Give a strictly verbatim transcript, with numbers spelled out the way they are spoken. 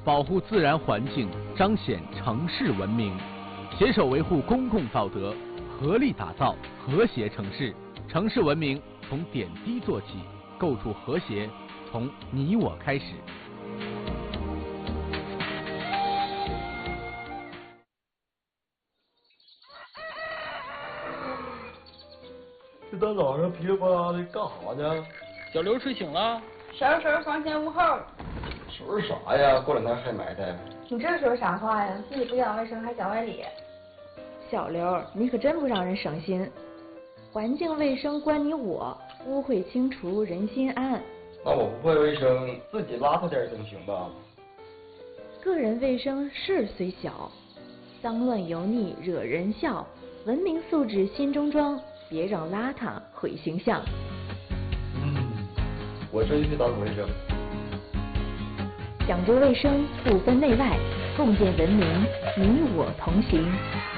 保护自然环境，彰显城市文明，携手维护公共道德，合力打造和谐城市。城市文明从点滴做起，构筑和谐从你我开始。 这大早上噼里啪啦的干啥呢？ 小刘睡醒了。 收拾房前屋后。 收拾啥呀？过两天还埋汰。 你这说啥话呀？自己不讲卫生还讲外理。 小刘，你可真不让人省心。环境卫生关你我，污秽清除人心安。 那我不会卫生，自己邋遢点总行吧？ 个人卫生事虽小，脏乱油腻惹人笑。文明素质心中装，别让邋遢毁形象。 嗯，我这就去打扫卫生。 讲究卫生，不分内外，共建文明，你我同行。